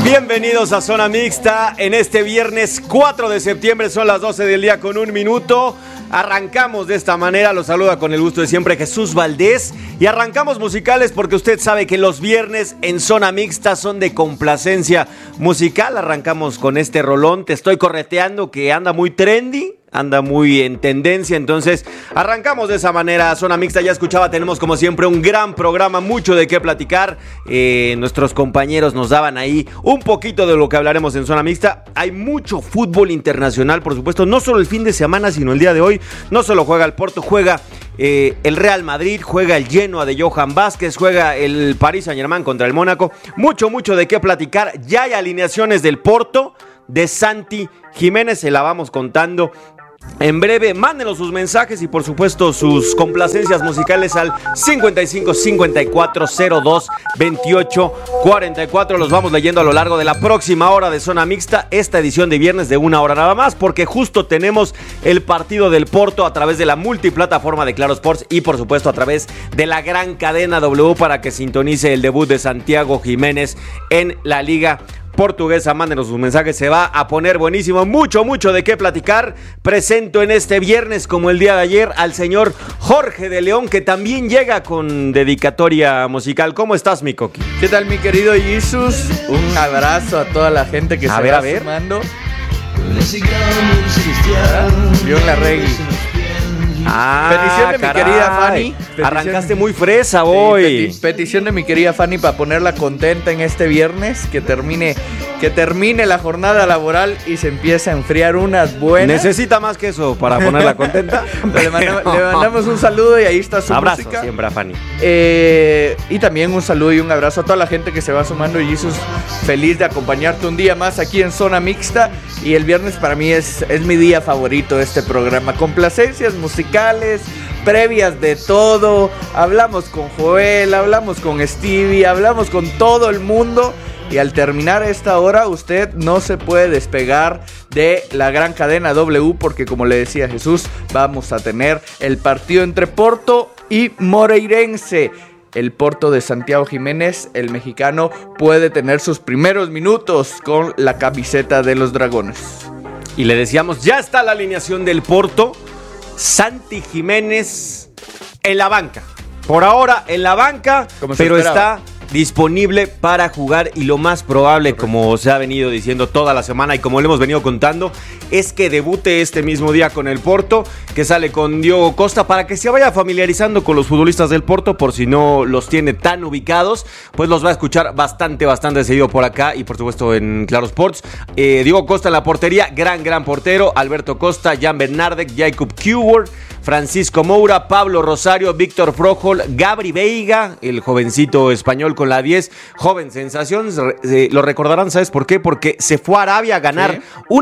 Bienvenidos a Zona Mixta en este viernes 4 de septiembre, son las 12 del día con 1 minuto. Arrancamos de esta manera, los saluda con el gusto de siempre Jesús Valdés y arrancamos musicales porque usted sabe que los viernes en Zona Mixta son de complacencia musical. Arrancamos con este rolón, Te estoy correteando, que anda muy trendy, anda muy en tendencia, entonces arrancamos de esa manera. Zona Mixta, ya escuchaba, tenemos como siempre un gran programa, mucho de qué platicar. Nuestros compañeros nos daban ahí un poquito de lo que hablaremos en Zona Mixta. Hay mucho fútbol internacional, por supuesto, no solo el fin de semana, sino el día de hoy. No solo juega el Porto, juega el Real Madrid, juega el Genoa de Johan Vázquez, juega el Paris Saint-Germain contra el Mónaco. Mucho de qué platicar. Ya hay alineaciones del Porto, de Santi Jiménez, se la vamos contando en breve. Mándenos sus mensajes y por supuesto sus complacencias musicales al 55 54 02 28 44. Los vamos leyendo a lo largo de la próxima hora de Zona Mixta, esta edición de viernes de una hora nada más, porque justo tenemos el partido del Porto a través de la multiplataforma de Claro Sports y por supuesto a través de la gran cadena W para que sintonice el debut de Santiago Jiménez en la Liga Portuguesa. Mándenos sus mensajes, se va a poner buenísimo, mucho de qué platicar. Presento en este viernes, como el día de ayer, al señor Jorge de León, que también llega con dedicatoria musical. ¿Cómo estás, mi Coqui? ¿Qué tal, mi querido Jesus? Un abrazo a toda la gente que se va sumando. León Larregui. Petición de mi querida Fanny. Arrancaste muy fresa hoy. Petición de mi querida Fanny para ponerla contenta en este viernes. Que termine la jornada laboral y se empiece a enfriar unas buenas. ¿Necesita más que eso para ponerla contenta? Le mandamos un saludo y ahí está su abrazo música. Siempre a Fanny. Y también un saludo y un abrazo a toda la gente que se va sumando. Y Jesus, feliz de acompañarte un día más aquí en Zona Mixta. Y el viernes para mí es mi día favorito de este programa. Complacencias musicales, previas de todo. Hablamos con Joel, hablamos con Stevie, hablamos con todo el mundo. Y al terminar esta hora, usted no se puede despegar de la gran cadena W, porque como le decía Jesús, vamos a tener el partido entre Porto y Moreirense. El Porto de Santiago Jiménez, el mexicano, puede tener sus primeros minutos con la camiseta de los Dragones. Y le decíamos, ya está la alineación del Porto. Santi Jiménez en la banca. Por ahora en la banca, pero está disponible para jugar y lo más probable, como se ha venido diciendo toda la semana y como le hemos venido contando, es que debute este mismo día con el Porto, que sale con Diogo Costa para que se vaya familiarizando con los futbolistas del Porto, por si no los tiene tan ubicados, pues los va a escuchar bastante seguido por acá y por supuesto en Claro Sports. Diogo Costa en la portería, gran portero, Alberto Costa, Jan Bernardek, Jakub Kjær, Francisco Moura, Pablo Rosario, Víctor Frojol, Gabri Veiga, el jovencito español con la 10, joven sensación, lo recordarán, ¿sabes por qué? Porque se fue a Arabia a ganar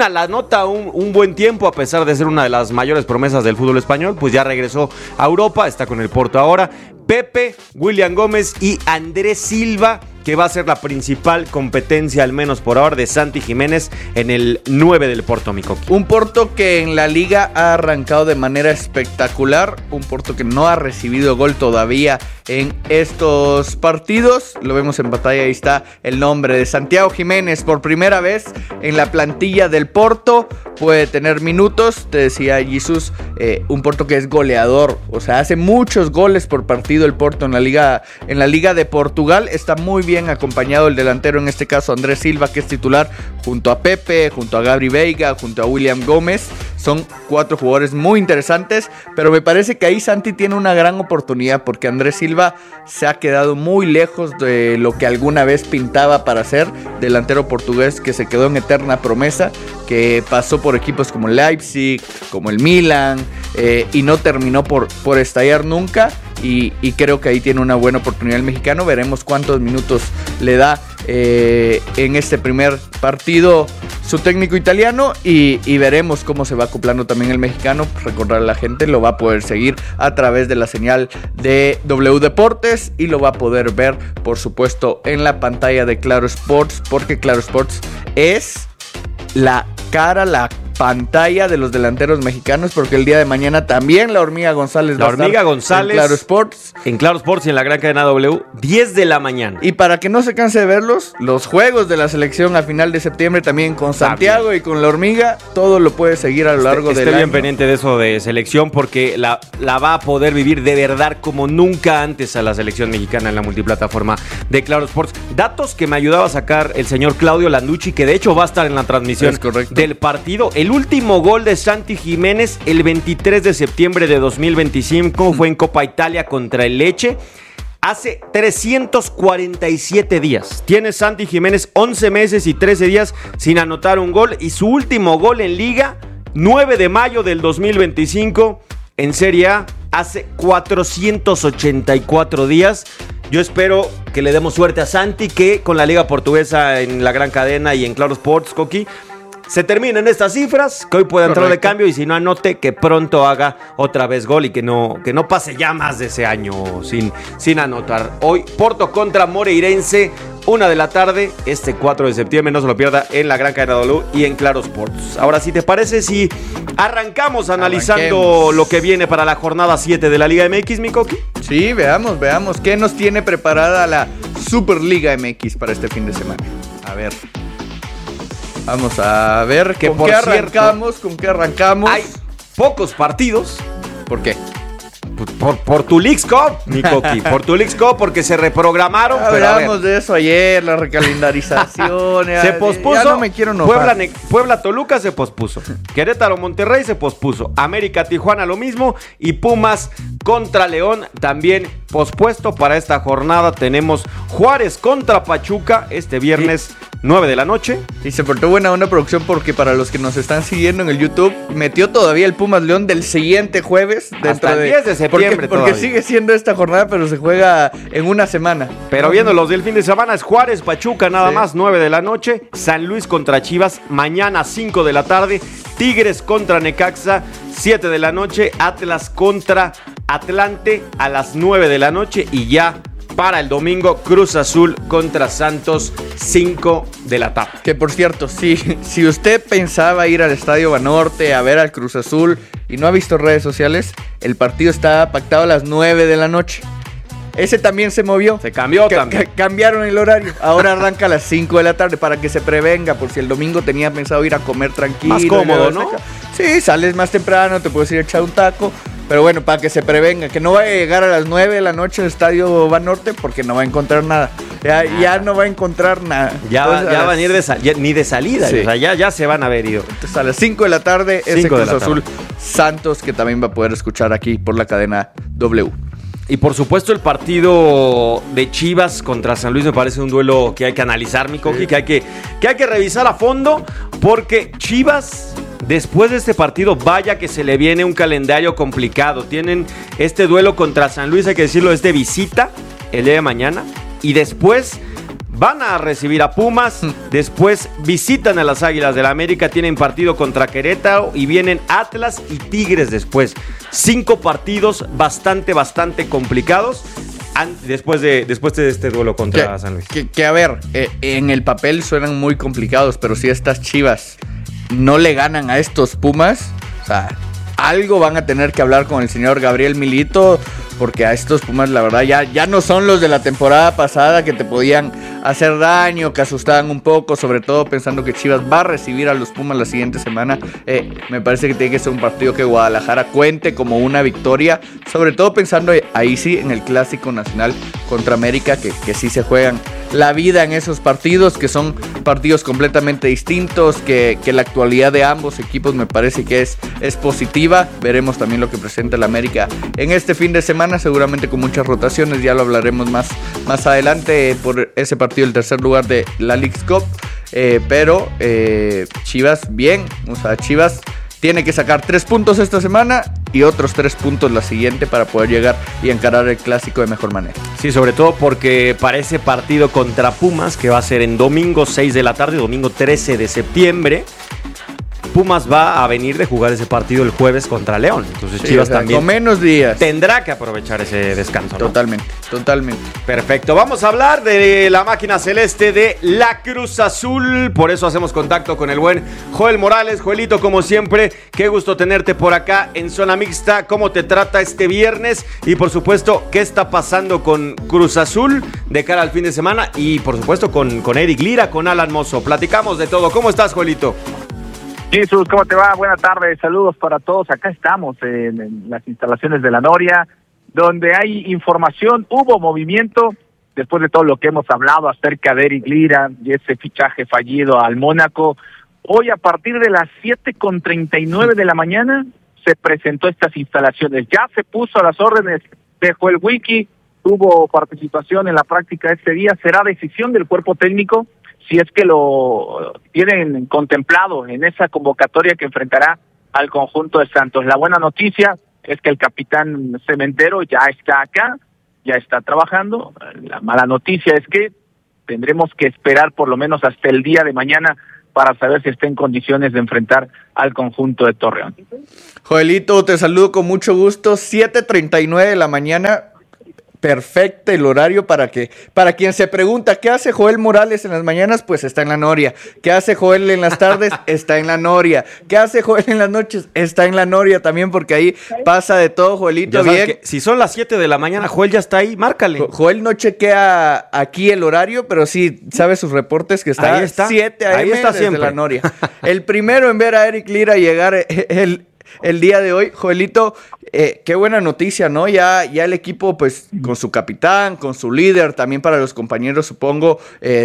un buen tiempo, a pesar de ser una de las mayores promesas del fútbol español, pues ya regresó a Europa, está con el Porto ahora. Pepe, William Gómez y Andrés Silva, que va a ser la principal competencia, al menos por ahora, de Santi Jiménez en el 9 del Porto, mi Coqui. Un Porto que en la liga ha arrancado de manera espectacular, un Porto que no ha recibido gol todavía en estos partidos. Lo vemos en pantalla, ahí está el nombre de Santiago Jiménez por primera vez en la plantilla del Porto. Puede tener minutos, te decía Jesús, un Porto que es goleador, o sea, hace muchos goles por partido el Porto en la liga de Portugal. Está muy bien acompañado el delantero, en este caso Andrés Silva, que es titular, junto a Pepe, junto a Gabri Veiga, junto a William Gómez. Son 4 jugadores muy interesantes, pero me parece que ahí Santi tiene una gran oportunidad, porque Andrés Silva se ha quedado muy lejos de lo que alguna vez pintaba para ser delantero portugués, que se quedó en eterna promesa, que pasó por equipos como el Leipzig, como el Milan, y no terminó por estallar nunca. Y creo que ahí tiene una buena oportunidad el mexicano. Veremos cuántos minutos le da en este primer partido su técnico italiano y veremos cómo se va acoplando también el mexicano. Recordar a la gente, lo va a poder seguir a través de la señal de W Deportes y lo va a poder ver, por supuesto, en la pantalla de Claro Sports, porque Claro Sports es la cara, la pantalla de los delanteros mexicanos, porque el día de mañana también la Hormiga González va a estar en Claro Sports. En Claro Sports y en la gran cadena W, 10 de la mañana. Y para que no se canse de verlos, los juegos de la selección a final de septiembre también con Santiago y con la Hormiga, todo lo puede seguir a lo largo del año. Esté bien pendiente de eso de selección, porque la va a poder vivir de verdad como nunca antes a la selección mexicana en la multiplataforma de Claro Sports. Datos que me ayudaba a sacar el señor Claudio Landucci, que de hecho va a estar en la transmisión del partido. El último gol de Santi Jiménez el 23 de septiembre de 2025 fue en Copa Italia contra el Lecce. Hace 347 días. Tiene Santi Jiménez 11 meses y 13 días sin anotar un gol. Y su último gol en Liga, 9 de mayo del 2025 en Serie A, hace 484 días. Yo espero que le demos suerte a Santi, que con la Liga Portuguesa en la gran cadena y en Claro Sports, Coqui, se terminen estas cifras, que hoy pueda entrar de cambio, y si no anote, que pronto haga otra vez gol y que no pase ya más de ese año sin anotar. Hoy Porto contra Moreirense, 1 de la tarde, este 4 de septiembre, no se lo pierda en la gran cadena W y en Claro Sports. Ahora, si te parece, si arrancamos analizando lo que viene para la jornada 7 de la Liga MX, mi Coqui. Sí, veamos qué nos tiene preparada la Superliga MX para este fin de semana. A ver. Vamos a ver ¿con qué arrancamos? Hay pocos partidos. ¿Por qué? Por tu Leagues Cup, mi Coqui. Por tu Leagues Cup, porque se reprogramaron. Hablamos de eso ayer, la recalendarización. Se pospuso. Ya no me quiero enojar. Puebla-Toluca se pospuso. Querétaro-Monterrey se pospuso. América-Tijuana lo mismo. Y Pumas contra León también pospuesto para esta jornada. Tenemos Juárez contra Pachuca este viernes 9 de la noche. Y se portó buena onda producción, porque para los que nos están siguiendo en el YouTube, metió todavía el Pumas León del siguiente jueves. Hasta el 10 de septiembre. Porque sigue siendo esta jornada, pero se juega en una semana. Pero viendo los del fin de semana, es Juárez, Pachuca nada más, 9 de la noche. San Luis contra Chivas, mañana 5 de la tarde. Tigres contra Necaxa, 7 de la noche. Atlas contra Atlante a las 9 de la noche. Y ya para el domingo, Cruz Azul contra Santos, 5 de la tarde. Que por cierto, si usted pensaba ir al Estadio Banorte a ver al Cruz Azul y no ha visto redes sociales, el partido está pactado a las 9 de la noche. Ese también se movió. Se cambió también. Cambiaron el horario. Ahora arranca a las 5 de la tarde para que se prevenga, por si el domingo tenía pensado ir a comer tranquilo. Más cómodo, ¿no? Sí, sales más temprano, te puedes ir a echar un taco. Pero bueno, para que se prevenga, que no vaya a llegar a las 9 de la noche al Estadio Banorte, porque no va a encontrar nada. Ya no va a encontrar nada. Ya van a ir ni de salida. Sí. O sea, ya se van a haber ido. Entonces a las 5 de la tarde, ese Cruz Azul Santos, que también va a poder escuchar aquí por la cadena W. Y por supuesto el partido de Chivas contra San Luis me parece un duelo que hay que analizar, mi Coqui, que hay que revisar a fondo, porque Chivas, después de este partido, vaya que se le viene un calendario complicado. Tienen este duelo contra San Luis, hay que decirlo, es de visita el día de mañana, y después van a recibir a Pumas, después visitan a las Águilas del América, tienen partido contra Querétaro y vienen Atlas y Tigres después. 5 partidos bastante complicados después de este duelo contra San Luis. Que a ver, en el papel suenan muy complicados, pero si estas Chivas no le ganan a estos Pumas, o sea, algo van a tener que hablar con el señor Gabriel Milito, porque a estos Pumas la verdad ya no son los de la temporada pasada, que te podían hacer daño, que asustaban un poco, sobre todo pensando que Chivas va a recibir a los Pumas la siguiente semana. Me parece que tiene que ser un partido que Guadalajara cuente como una victoria, sobre todo pensando ahí sí en el Clásico Nacional contra América, que sí se juegan la vida en esos partidos, que son partidos completamente distintos, que la actualidad de ambos equipos me parece que es positiva. Veremos también lo que presenta el América en este fin de semana, seguramente con muchas rotaciones, ya lo hablaremos más adelante por ese partido, el tercer lugar de la Leagues Cup. Pero Chivas bien, o sea, Chivas tiene que sacar 3 puntos esta semana y otros 3 puntos la siguiente para poder llegar y encarar el Clásico de mejor manera. Sí, sobre todo porque para ese partido contra Pumas, que va a ser en domingo 6 de la tarde, domingo 13 de septiembre, Pumas va a venir de jugar ese partido el jueves contra León. Entonces Chivas también con menos días tendrá que aprovechar ese descanso, ¿no? Totalmente. Perfecto, vamos a hablar de la máquina celeste de la Cruz Azul. Por eso hacemos contacto con el buen Joel Morales. Joelito, como siempre, qué gusto tenerte por acá en Zona Mixta. ¿Cómo te trata este viernes? Y por supuesto, ¿qué está pasando con Cruz Azul de cara al fin de semana? Y por supuesto con Eric Lira, con Alan Mozo. Platicamos de todo. ¿Cómo estás, Joelito? Jesús, ¿cómo te va? Buenas tardes, saludos para todos. Acá estamos en las instalaciones de la Noria, donde hay información, hubo movimiento, después de todo lo que hemos hablado acerca de Eric Lira y ese fichaje fallido al Mónaco. Hoy a partir de las 7:39 de la mañana se presentó estas instalaciones. Ya se puso a las órdenes de Joel Wiki, tuvo participación en la práctica este día, será decisión del cuerpo técnico si es que lo tienen contemplado en esa convocatoria que enfrentará al conjunto de Santos. La buena noticia es que el capitán Cementero ya está acá, ya está trabajando. La mala noticia es que tendremos que esperar por lo menos hasta el día de mañana para saber si está en condiciones de enfrentar al conjunto de Torreón. Joelito, te saludo con mucho gusto. 7:39 de la mañana. Perfecto el horario para quien se pregunta ¿qué hace Joel Morales en las mañanas? Pues está en la Noria. ¿Qué hace Joel en las tardes? Está en la Noria. ¿Qué hace Joel en las noches? Está en la Noria también, porque ahí pasa de todo, Joelito. Ya bien. Si son las 7 de la mañana, Joel ya está ahí, márcale. Joel no chequea aquí el horario, pero sí sabe sus reportes que está, ahí está 7 a.m. ahí está desde siempre. la Noria. El primero en ver a Eric Lira llegar el día de hoy. Joelito, qué buena noticia, ¿no? Ya el equipo, pues, con su capitán, con su líder, también para los compañeros, supongo,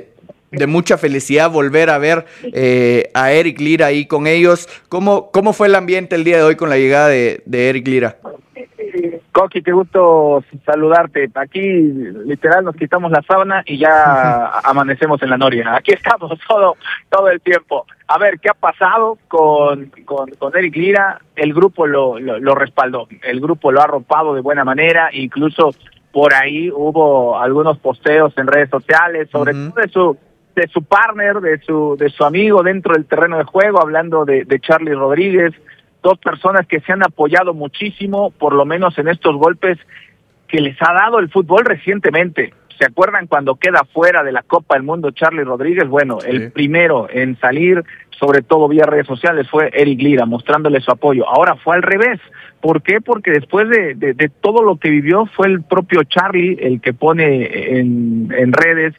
de mucha felicidad volver a ver a Eric Lira ahí con ellos. ¿Cómo fue el ambiente el día de hoy con la llegada de Eric Lira? Coqui, qué gusto saludarte. Aquí, literal, nos quitamos la sábana y ya amanecemos en la Noria. Aquí estamos todo el tiempo. A ver, ¿qué ha pasado con Eric Lira? El grupo lo respaldó. El grupo lo ha arropado de buena manera. Incluso por ahí hubo algunos posteos en redes sociales, sobre todo de su partner, de su amigo dentro del terreno de juego, hablando de Charly Rodríguez. Dos personas que se han apoyado muchísimo, por lo menos en estos golpes que les ha dado el fútbol recientemente. ¿Se acuerdan cuando queda fuera de la Copa del Mundo Charly Rodríguez? Bueno, sí. El primero en salir, sobre todo vía redes sociales, fue Eric Lira, mostrándole su apoyo. Ahora fue al revés. ¿Por qué? Porque después de todo lo que vivió, fue el propio Charly el que pone en redes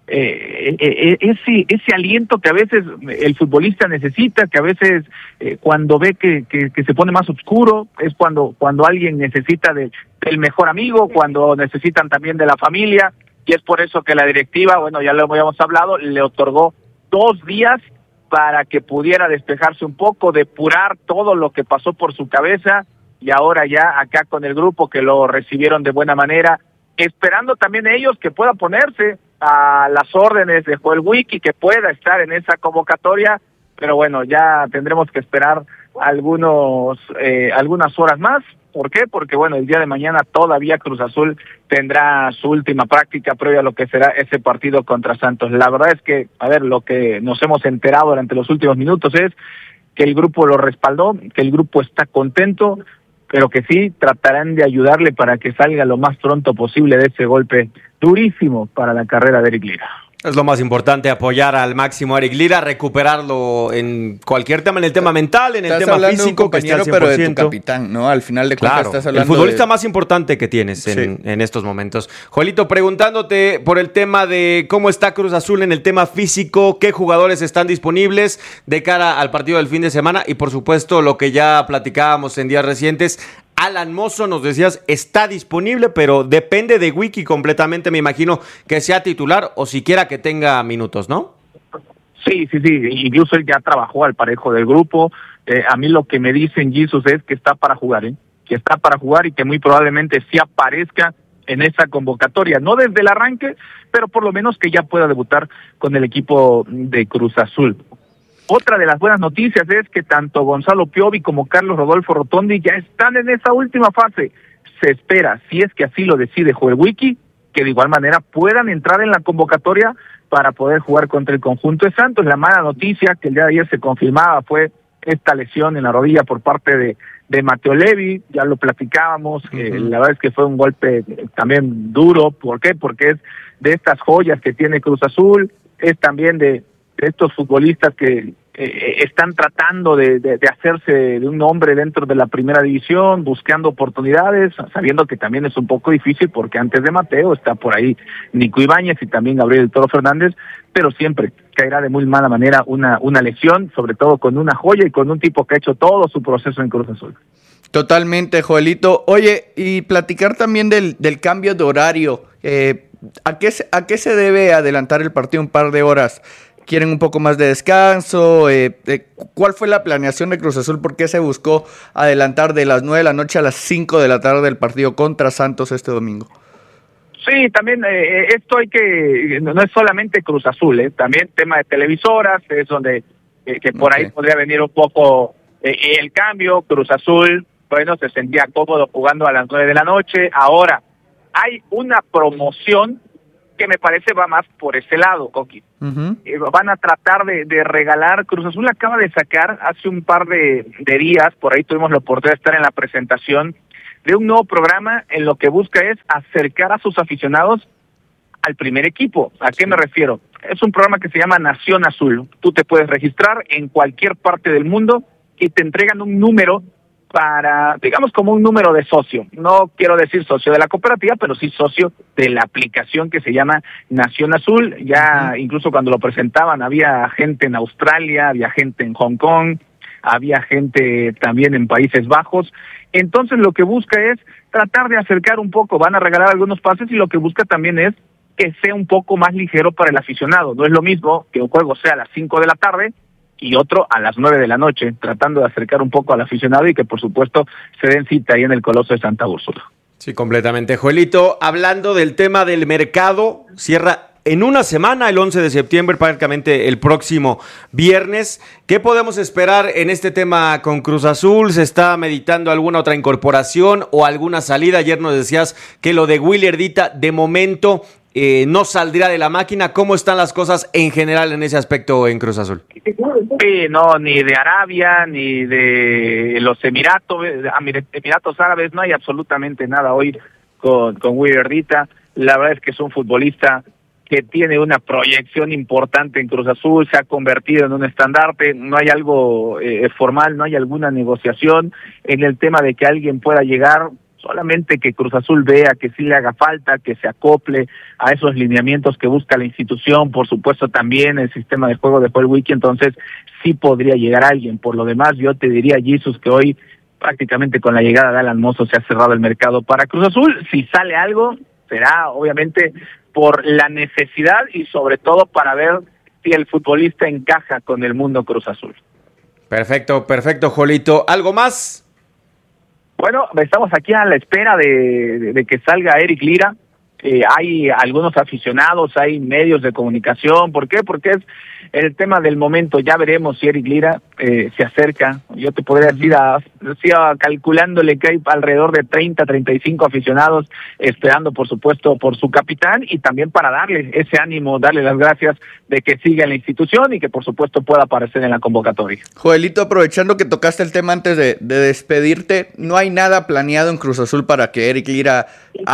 ese aliento que a veces el futbolista necesita, que a veces cuando ve que se pone más oscuro, es cuando alguien necesita del mejor amigo, cuando necesitan también de la familia, y es por eso que la directiva, bueno, ya lo habíamos hablado, le otorgó 2 días para que pudiera despejarse un poco, depurar todo lo que pasó por su cabeza, y ahora ya acá con el grupo que lo recibieron de buena manera, esperando también ellos que pueda ponerse a las órdenes de Joel Wiki, que pueda estar en esa convocatoria, pero bueno, ya tendremos que esperar algunas horas más. ¿Por qué? Porque bueno, el día de mañana todavía Cruz Azul tendrá su última práctica previa a lo que será ese partido contra Santos. La verdad es que, a ver, lo que nos hemos enterado durante los últimos minutos es que el grupo lo respaldó, que el grupo está contento, pero que sí tratarán de ayudarle para que salga lo más pronto posible de ese golpe durísimo para la carrera de Eric Lira. Es lo más importante, apoyar al máximo a Eric Lira, recuperarlo en cualquier tema, en el tema mental, en el tema físico, que esté al 100%. Pero de tu capitán, ¿no? Al final de cuentas estás hablando el futbolista más importante que tienes en estos momentos. Joelito, preguntándote por el tema de cómo está Cruz Azul en el tema físico, qué jugadores están disponibles de cara al partido del fin de semana y por supuesto lo que ya platicábamos en días recientes. Alan Mozo, nos decías, está disponible, pero depende de Wiki completamente, me imagino, que sea titular o siquiera que tenga minutos, ¿no? Sí, incluso él ya trabajó al parejo del grupo. A mí lo que me dicen, Jesus, es que está para jugar, que está para jugar y que muy probablemente sí aparezca en esa convocatoria, no desde el arranque, pero por lo menos que ya pueda debutar con el equipo de Cruz Azul. Otra de las buenas noticias es que tanto Gonzalo Piovi como Carlos Rodolfo Rotondi ya están en esa última fase. Se espera, si es que así lo decide Joel Wiki, que de igual manera puedan entrar en la convocatoria para poder jugar contra el conjunto de Santos. La mala noticia que el día de ayer se confirmaba fue esta lesión en la rodilla por parte de Mateo Levi, ya lo platicábamos, la verdad es que fue un golpe también duro. ¿Por qué? Porque es de estas joyas que tiene Cruz Azul, es también de estos futbolistas que están tratando de hacerse de un nombre dentro de la primera división, buscando oportunidades, sabiendo que también es un poco difícil porque antes de Mateo está por ahí Nico Ibáñez y también Gabriel El Toro Fernández, pero siempre caerá de muy mala manera una lesión, sobre todo con una joya y con un tipo que ha hecho todo su proceso en Cruz Azul. Totalmente, Joelito. Oye, y platicar también del cambio de horario. ¿A qué se debe adelantar el partido un par de horas? ¿Quieren un poco más de descanso? ¿Cuál fue la planeación de Cruz Azul? ¿Por qué se buscó adelantar de las 9 de la noche a las 5 de la tarde el partido contra Santos este domingo? Sí, también esto no es solamente Cruz Azul, también tema de televisoras, es donde que por ahí podría venir un poco el cambio. Cruz Azul, bueno, se sentía cómodo jugando a las 9 de la noche. Ahora, hay una promoción que me parece va más por ese lado, Coqui. Van a tratar de regalar. Cruz Azul acaba de sacar hace un par de días, por ahí tuvimos la oportunidad de estar en la presentación de un nuevo programa en lo que busca es acercar a sus aficionados al primer equipo. ¿A qué me refiero? Es un programa que se llama Nación Azul. Tú te puedes registrar en cualquier parte del mundo y te entregan un número para, digamos, como un número de socio. No quiero decir socio de la cooperativa, pero sí socio de la aplicación que se llama Nación Azul. Ya incluso cuando lo presentaban había gente en Australia, había gente en Hong Kong, había gente también en Países Bajos. Entonces lo que busca es tratar de acercar un poco, van a regalar algunos pases y lo que busca también es que sea un poco más ligero para el aficionado. No es lo mismo que un juego sea a las 5 de la tarde y otro a las 9 de la noche, tratando de acercar un poco al aficionado y que por supuesto se den cita ahí en el Coloso de Santa Úrsula. Sí, completamente. Joelito, hablando del tema del mercado, cierra en una semana, el 11 de septiembre, prácticamente el próximo viernes. ¿Qué podemos esperar en este tema con Cruz Azul? ¿Se está meditando alguna otra incorporación o alguna salida? Ayer nos decías que lo de Willer Dita de momento no saldrá de la máquina. ¿Cómo están las cosas en general en ese aspecto en Cruz Azul? Sí, no, ni de Arabia, ni de los Emiratos Árabes, no hay absolutamente nada hoy con Willer Dita. La verdad es que es un futbolista que tiene una proyección importante en Cruz Azul, se ha convertido en un estandarte, no hay algo formal, no hay alguna negociación en el tema de que alguien pueda llegar, solamente que Cruz Azul vea que sí le haga falta, que se acople a esos lineamientos que busca la institución, por supuesto también el sistema de juego de Paul Wiki, entonces sí podría llegar alguien. Por lo demás, yo te diría, Jesus, que hoy prácticamente con la llegada de Alan Mozo se ha cerrado el mercado para Cruz Azul. Si sale algo, será obviamente por la necesidad y sobre todo para ver si el futbolista encaja con el mundo Cruz Azul. Perfecto, Jolito. ¿Algo más? Bueno, estamos aquí a la espera de que salga Eric Lira. Hay algunos aficionados, hay medios de comunicación. ¿Por qué? Porque es el tema del momento. Ya veremos si Eric Lira se acerca. Yo te podría decir, calculándole que hay alrededor de 30, 35 aficionados esperando, por supuesto, por su capitán y también para darle ese ánimo, darle las gracias de que siga en la institución y que, por supuesto, pueda aparecer en la convocatoria. Joelito, aprovechando que tocaste el tema antes de despedirte, ¿no hay nada planeado en Cruz Azul para que Eric Lira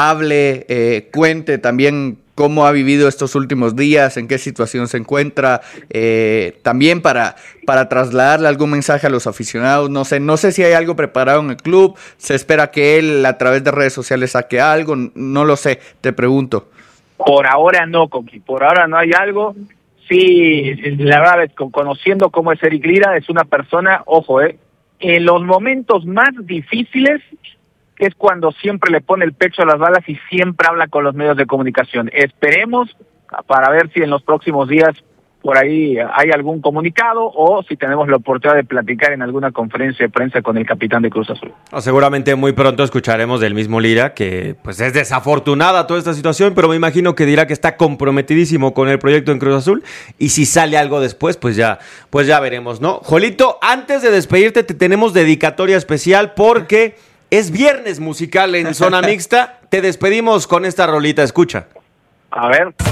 hable, cuente también cómo ha vivido estos últimos días, en qué situación se encuentra, también para trasladarle algún mensaje a los aficionados? No sé si hay algo preparado en el club, se espera que él a través de redes sociales saque algo, no lo sé, te pregunto. Por ahora no, Coqui, por ahora no hay algo. Sí, la verdad es que conociendo cómo es Eric Lira, es una persona, ojo, en los momentos más difíciles es cuando siempre le pone el pecho a las balas y siempre habla con los medios de comunicación. Esperemos para ver si en los próximos días por ahí hay algún comunicado o si tenemos la oportunidad de platicar en alguna conferencia de prensa con el capitán de Cruz Azul. Seguramente muy pronto escucharemos del mismo Lira, que pues es desafortunada toda esta situación, pero me imagino que dirá que está comprometidísimo con el proyecto en Cruz Azul, y si sale algo después, pues ya veremos, ¿no? Jolito, antes de despedirte te tenemos dedicatoria especial porque es viernes musical en Zona Mixta. Te despedimos con esta rolita, escucha. A ver.